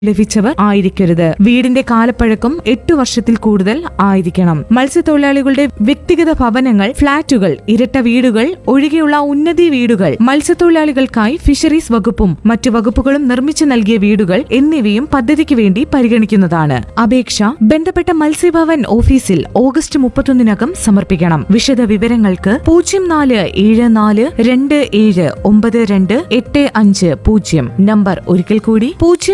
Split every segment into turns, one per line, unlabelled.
ലഭിച്ചവർ ആയിരിക്കരുത്. വീടിന്റെ കാലപ്പഴക്കം 8 വർഷത്തിൽ കൂടുതൽ ആയിരിക്കണം. മത്സ്യത്തൊഴിലാളികളുടെ വ്യക്തിഗത ഭവനങ്ങൾ, ഫ്ളാറ്റുകൾ, ഇരട്ട വീടുകൾ ഒഴികെയുള്ള ഉന്നതി വീടുകൾ, മത്സ്യത്തൊഴിലാളികൾക്കായി ഫിഷറീസ് വകുപ്പും മറ്റു വകുപ്പുകളും നിർമ്മിച്ചു നൽകിയ വീടുകൾ എന്നിവയും പദ്ധതിക്ക് വേണ്ടി പരിഗണിക്കുന്നതാണ്. അപേക്ഷ ബന്ധപ്പെട്ട മത്സ്യഭവൻ ഓഫീസിൽ ഓഗസ്റ്റ് 31-നകം സമർപ്പിക്കണം. വിശദ വിവരങ്ങൾക്ക് 0474279285 നമ്പർ ഒരിക്കൽ കൂടി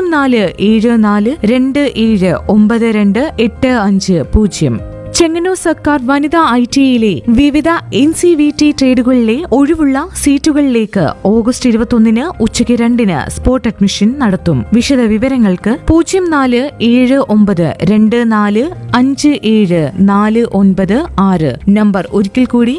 0474279285. ചെങ്ങന്നൂർ സർക്കാർ വനിതാ ITയിലെ വിവിധ NCVT ട്രേഡുകളിലെ ഒഴിവുള്ള സീറ്റുകളിലേക്ക് ഓഗസ്റ്റ് 21-ന് ഉച്ചയ്ക്ക് 2-ന് സ്പോട്ട് അഡ്മിഷൻ നടത്തും. വിശദ വിവരങ്ങൾക്ക് 0474245749 നമ്പർ ഒരിക്കൽ കൂടി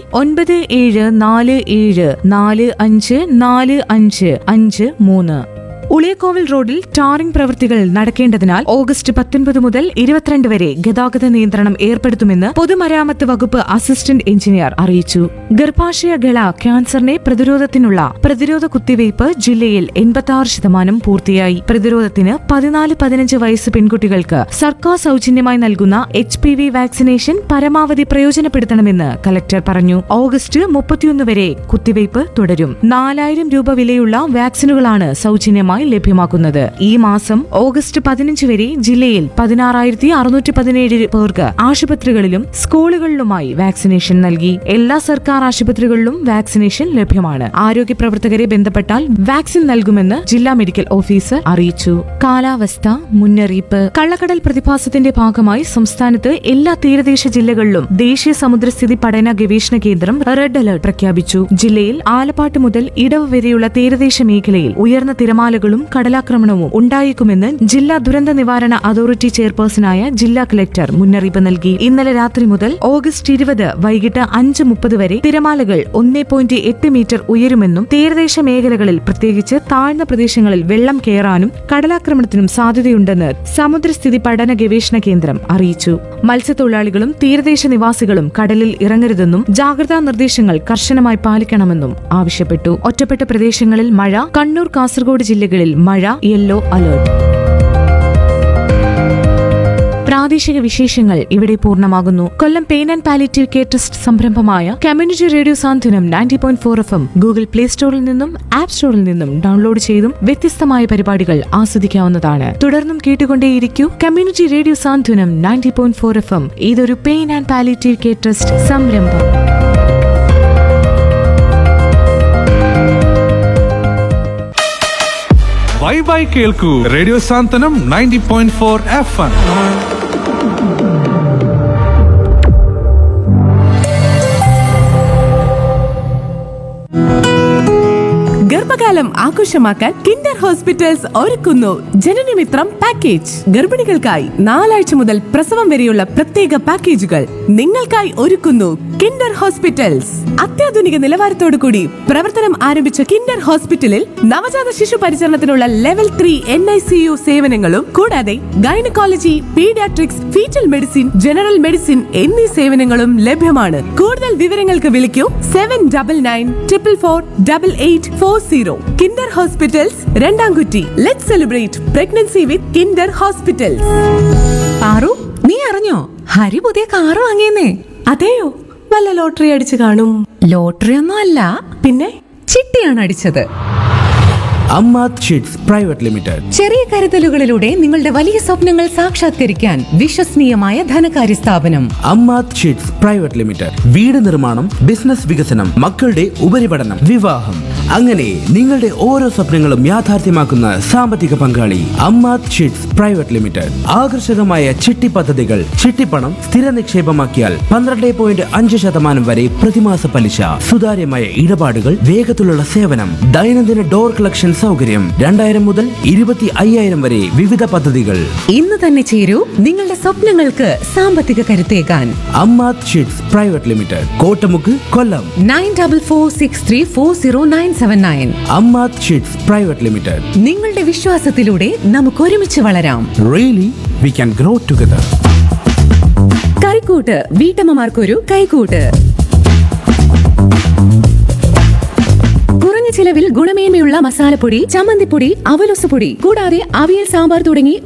9747454553. ഉളിയക്കോവിൽ റോഡിൽ ടാറിംഗ് പ്രവൃത്തികൾ നടക്കേണ്ടതിനാൽ ഓഗസ്റ്റ് 19 മുതൽ 22 വരെ ഗതാഗത നിയന്ത്രണം ഏർപ്പെടുത്തുമെന്ന് പൊതുമരാമത്ത് വകുപ്പ് അസിസ്റ്റന്റ് എഞ്ചിനീയർ അറിയിച്ചു. ഗർഭാശയഗള ക്യാൻസറിനെ പ്രതിരോധത്തിനുള്ള പ്രതിരോധ കുത്തിവയ്പ് ജില്ലയിൽ 86% പൂർത്തിയായി. പ്രതിരോധത്തിന് 14-15 വയസ്സ് പെൺകുട്ടികൾക്ക് സർക്കാർ സൗജന്യമായി നൽകുന്ന HPV വാക്സിനേഷൻ പരമാവധി പ്രയോജനപ്പെടുത്തണമെന്ന് കലക്ടർ പറഞ്ഞു. ഓഗസ്റ്റ് 31 വരെ കുത്തിവയ്പ് തുടരും. 4000 രൂപ വിലയുള്ള വാക്സിനുകളാണ് സൗജന്യമായി ലഭ്യമാക്കുന്നത്. ഈ മാസം ഓഗസ്റ്റ് 15 വരെ ജില്ലയിൽ 16,617 പേർക്ക് ആശുപത്രികളിലും സ്കൂളുകളിലുമായി വാക്സിനേഷൻ നൽകി. എല്ലാ സർക്കാർ ആശുപത്രികളിലും വാക്സിനേഷൻ ലഭ്യമാണ്. ആരോഗ്യ പ്രവർത്തകരെ ബന്ധപ്പെട്ടാൽ വാക്സിൻ നൽകുമെന്ന് ജില്ലാ മെഡിക്കൽ ഓഫീസർ അറിയിച്ചു. കാലാവസ്ഥ മുന്നറിയിപ്പ്. കള്ളക്കടൽ പ്രതിഭാസത്തിന്റെ ഭാഗമായി സംസ്ഥാനത്ത് എല്ലാ തീരദേശ ജില്ലകളിലും ദേശീയ സമുദ്രസ്ഥിതി പഠന ഗവേഷണ കേന്ദ്രം റെഡ് അലർട്ട് പ്രഖ്യാപിച്ചു. ജില്ലയിൽ ആലപ്പാട്ട് മുതൽ ഇടവ് വരെയുള്ള തീരദേശ മേഖലയിൽ ഉയർന്ന തിരമാലകളും കടലാക്രമണവും ഉണ്ടായേക്കുമെന്ന് ജില്ലാ ദുരന്ത നിവാരണ അതോറിറ്റി ചെയർപേഴ്സണായ ജില്ലാ കളക്ടർ മുന്നറിയിപ്പ് നൽകി. ഇന്നലെ രാത്രി മുതൽ ഓഗസ്റ്റ് 20 വൈകിട്ട് 5:30 വരെ തിരമാലകൾ 1.8 മീറ്റർ ഉയരുമെന്നും തീരദേശ മേഖലകളിൽ പ്രത്യേകിച്ച് താഴ്ന്ന പ്രദേശങ്ങളിൽ വെള്ളം കയറാനും കടലാക്രമണത്തിനും സാധ്യതയുണ്ടെന്ന് സമുദ്രസ്ഥിതി പഠന ഗവേഷണ കേന്ദ്രം അറിയിച്ചു. മത്സ്യത്തൊഴിലാളികളും തീരദേശ നിവാസികളും കടലിൽ ഇറങ്ങരുതെന്നും ജാഗ്രതാ നിർദ്ദേശങ്ങൾ കർശനമായി പാലിക്കണമെന്നും ആവശ്യപ്പെട്ടു. ഒറ്റപ്പെട്ട പ്രദേശങ്ങളിൽ മഴ. കണ്ണൂർ, കാസർഗോഡ് ജില്ലകളിൽ മഴ യെല്ലോ അലർട്ട്. പ്രാദേശിക വിശേഷങ്ങൾ ഇവിടെ പൂർണ്ണമാകുന്നു. കൊല്ലം pain and palliative care trust സംരംഭമായ കമ്മ്യൂണിറ്റി റേഡിയോ സാന്ത്വനം 90.4 FM ഗൂഗിൾ പ്ലേ സ്റ്റോറിൽ നിന്നും ആപ്പ് സ്റ്റോറിൽ നിന്നും ഡൗൺലോഡ് ചെയ്തും വ്യത്യസ്തമായ പരിപാടികൾ ആസ്വദിക്കാവുന്നതാണ്. തുടർന്നും കേട്ടുകൊണ്ടേയിരിക്കൂ കമ്മ്യൂണിറ്റി റേഡിയോ സാന്ത്വനം 90.4 FM. ഇതൊരു pain and palliative care trust സംരംഭം.
ബൈ കേൾക്കൂ റേഡിയോ സാന്ത്വനം 90.4 FM.
ഗർഭകാലം ആഘോഷമാക്കാൻ കിൻഡർ ഹോസ്പിറ്റൽസ് ഒരുക്കുന്നു ജനനമിത്രം പാക്കേജ്. ഗർഭിണികൾക്കായി 4 ആഴ്ച മുതൽ പ്രസവം വരെയുള്ള പ്രത്യേക പാക്കേജുകൾ നിങ്ങൾക്കായി ഒരുക്കുന്നു കിൻഡർ ഹോസ്പിറ്റൽസ്. അത്യാധുനിക നിലവാരത്തോടു കൂടി പ്രവർത്തനം ആരംഭിച്ച കിൻഡർ ഹോസ്പിറ്റലിൽ നവജാത ശിശു പരിചരണത്തിനുള്ള ലെവൽ 3 NICU സേവനങ്ങളും കൂടാതെ gynaecology, paediatrics, fetal medicine, general medicine എന്നീ സേവനങ്ങളും ലഭ്യമാണ്. കൂടുതൽ വിവരങ്ങൾക്ക് വിളിക്കൂ 7994448840. Kinder hospitals, രണ്ടാംകുറ്റി. Let's celebrate pregnancy with Kinder hospitals.
Paru, നീ അറിഞ്ഞോ ഹരി പുതിയ കാറ് വാങ്ങിയെന്നേ?
അതെയോ? വല്ല ലോട്ടറി അടിച്ചു കാണും.
ലോട്ടറി ഒന്നും അല്ല,
പിന്നെ
ചിട്ടിയാണ് അടിച്ചത്.
Ammath sheets private limited.
ചെറിയ കരുതലുകളിലൂടെ നിങ്ങളുടെ വലിയ സ്വപ്നങ്ങൾ സാക്ഷാത്കരിക്കാൻ വിശ്വസനീയമായ ധനകാര്യ സ്ഥാപനം
അമ്മാത് ഷീറ്റ്സ് പ്രൈവറ്റ് ലിമിറ്റഡ്. വീട് നിർമ്മാണം, ബിസിനസ് വികസനം, മക്കളുടെ ഉപരിപഠനം, വിവാഹം, അങ്ങനെ നിങ്ങളുടെ ഓരോ സ്വപ്നങ്ങളും യാഥാർത്ഥ്യമാക്കുന്ന സാമ്പത്തിക പങ്കാളി അമ്മാത് ഷീറ്റ്സ് പ്രൈവറ്റ് ലിമിറ്റഡ്. ആകർഷകമായ ചിട്ടി പദ്ധതികൾ. ചിട്ടിപ്പണം സ്ഥിര നിക്ഷേപമാക്കിയാൽ 12.5% വരെ പ്രതിമാസ പലിശ. സുതാര്യമായ ഇടപാടുകൾ, വേഗത്തിലുള്ള സേവനം, ദൈനംദിന ഡോർ കളക്ഷൻ സൗകര്യം. 2000 മുതൽ 25,000 വരെ വിവിധ പദ്ധതികൾ.
ഇന്ന് തന്നെ ചേരൂ നിങ്ങളുടെ സ്വപ്നങ്ങൾക്ക് സാമ്പത്തിക കരുത്തേകാൻ.
Ammath sheets private limited, Kottamukku, കൊല്ലം.
9446340979.
Ammath sheets private limited.
നിങ്ങളുടെ വിശ്വാസത്തിലൂടെ നമുക്ക് ഒരുമിച്ച് വളരാം.
Really we can grow together.
കൈക്കൂട്ട്, വീട്ടമ്മമാർക്കൊരു കൈക്കൂട്ട്. ചിലവിൽ ഗുണമേന്മയുള്ള മസാലപ്പൊടി, ചമ്മന്തിപ്പൊടി, അവലോസുപൊടി കൂടാതെ അവിയൽ, സാമ്പാർ തുടങ്ങി